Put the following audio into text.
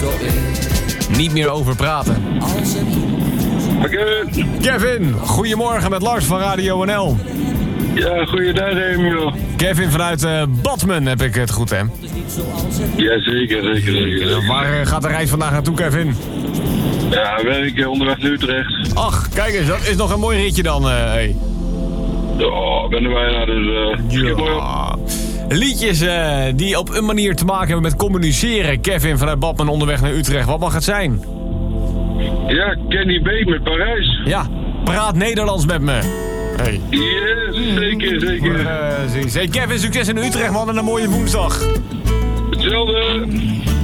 Niet meer over praten. Oké. Kevin, goedemorgen met Lars van Radio NL. Ja, goeiedag Emiel. Kevin vanuit Badmen, heb ik het goed, hè? Ja, zeker. Waar gaat de reis vandaag naartoe, Kevin? Ja, werk onderweg naar Utrecht. Ach, kijk eens, dat is nog een mooi ritje dan. Hey. Ja, ik ben er bijna, dus schiet mooi op. Ja. Liedjes die op een manier te maken hebben met communiceren. Kevin vanuit Badmen onderweg naar Utrecht. Wat mag het zijn? Ja, Kenny B met Parijs. Ja, praat Nederlands met me. Hey. Yes, zeker. Hey, Kevin, succes in Utrecht, man, en een mooie woensdag. Hetzelfde.